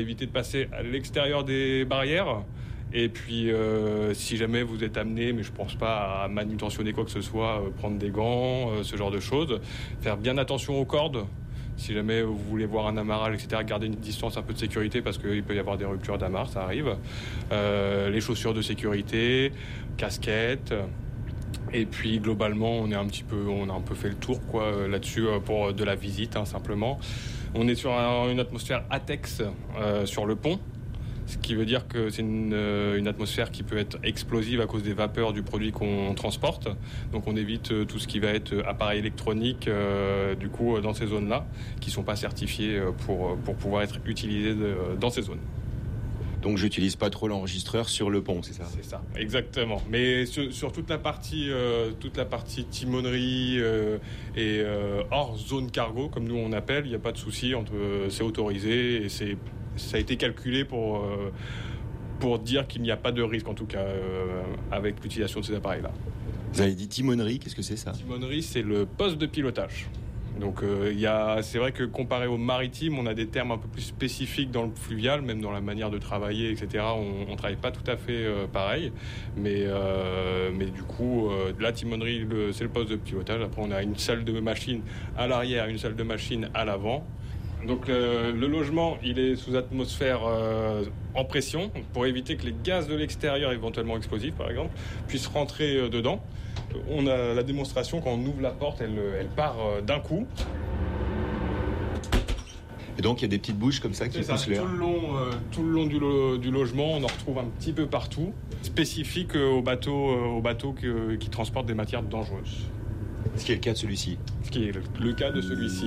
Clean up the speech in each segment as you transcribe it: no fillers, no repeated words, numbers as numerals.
Évitez de passer à l'extérieur des barrières. Et puis, si jamais vous êtes amené, mais je ne pense pas à manutentionner quoi que ce soit, prendre des gants, ce genre de choses. Faire bien attention aux cordes. Si jamais vous voulez voir un amarrage, etc., gardez une distance un peu de sécurité parce qu'il peut y avoir des ruptures d'amarre, ça arrive. Les chaussures de sécurité, casquette. Et puis globalement, on a un peu fait le tour là-dessus pour de la visite, simplement. On est sur une atmosphère ATEX sur le pont. Ce qui veut dire que c'est une atmosphère qui peut être explosive à cause des vapeurs du produit qu'on transporte. Donc on évite tout ce qui va être appareil électronique dans ces zones-là, qui ne sont pas certifiées pour pouvoir être utilisées dans ces zones. Donc j'utilise pas trop l'enregistreur sur le pont, c'est ça ? C'est ça, exactement. Mais sur toute la partie timonerie et hors zone cargo, comme nous on appelle, il n'y a pas de souci, c'est autorisé et ça a été calculé pour dire qu'il n'y a pas de risque, en tout cas, avec l'utilisation de ces appareils-là. Vous avez dit timonerie, qu'est-ce que c'est ça ? Timonerie, c'est le poste de pilotage. Donc c'est vrai que comparé au maritime, on a des termes un peu plus spécifiques dans le fluvial, même dans la manière de travailler, etc. On ne travaille pas tout à fait pareil. Mais du coup, la timonerie, c'est le poste de pilotage. Après, on a une salle de machine à l'arrière, une salle de machine à l'avant. Donc le logement, il est sous atmosphère en pression pour éviter que les gaz de l'extérieur, éventuellement explosifs par exemple, puissent rentrer dedans. On a la démonstration, quand on ouvre la porte, elle part d'un coup. Et donc il y a des petites bouches comme ça qui poussent l'air. Tout le long du logement, on en retrouve un petit peu partout, spécifique aux bateaux qui transportent des matières dangereuses. Ce qui est le cas de celui-ci. Ce qui est le cas de celui-ci.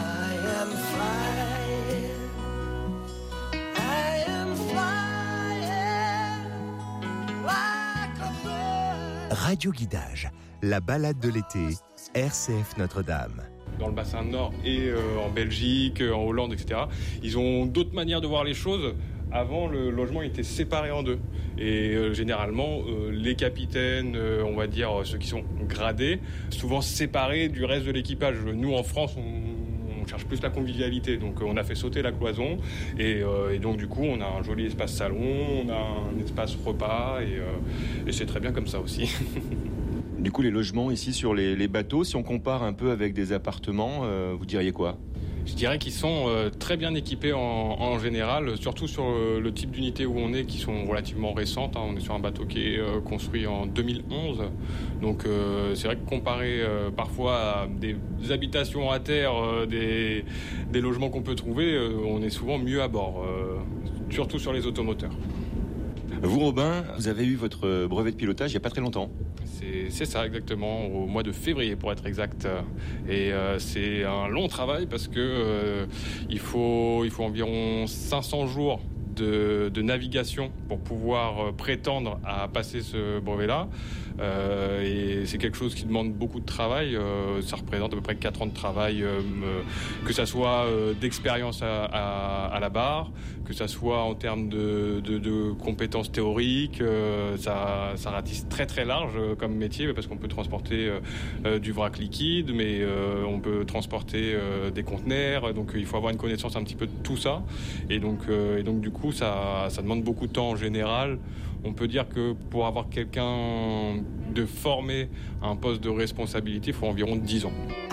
Radio Guidage, la balade de l'été, RCF Notre-Dame. Dans le bassin nord et en Belgique, en Hollande, etc. Ils ont d'autres manières de voir les choses. Avant, le logement était séparé en deux. Et généralement, les capitaines, on va dire ceux qui sont gradés, souvent séparés du reste de l'équipage. Nous, en France, on cherche plus la convivialité. Donc, on a fait sauter la cloison. Et donc, du coup, on a un joli espace salon, on a un espace repas. Et c'est très bien comme ça aussi. Du coup, les logements ici sur les bateaux, si on compare un peu avec des appartements, vous diriez quoi ? Je dirais qu'ils sont très bien équipés en général, surtout sur le type d'unité où on est, qui sont relativement récentes. On est sur un bateau qui est construit en 2011. Donc c'est vrai que comparé parfois à des habitations à terre, des logements qu'on peut trouver, on est souvent mieux à bord, surtout sur les automoteurs. Vous, Robin, vous avez eu votre brevet de pilotage il n'y a pas très longtemps. C'est ça exactement, au mois de février pour être exact. Et c'est un long travail parce que il faut environ 500 jours de navigation pour pouvoir prétendre à passer ce brevet-là. Et c'est quelque chose qui demande beaucoup de travail. Ça représente à peu près 4 ans de travail, que ça soit d'expérience à la barre, que ça soit en termes de compétences théoriques. Ça ratisse très très large comme métier parce qu'on peut transporter du vrac liquide, mais on peut transporter des conteneurs. Donc il faut avoir une connaissance un petit peu de tout ça. Et donc du coup, ça demande beaucoup de temps en général. On peut dire que pour avoir quelqu'un de formé à un poste de responsabilité, il faut environ 10 ans.